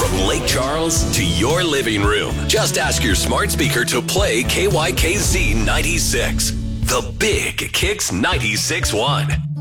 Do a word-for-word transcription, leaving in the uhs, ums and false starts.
From Lake Charles to your living room, just ask your smart speaker to play K Y K Z ninety-six. The Big Kicks ninety-six point one.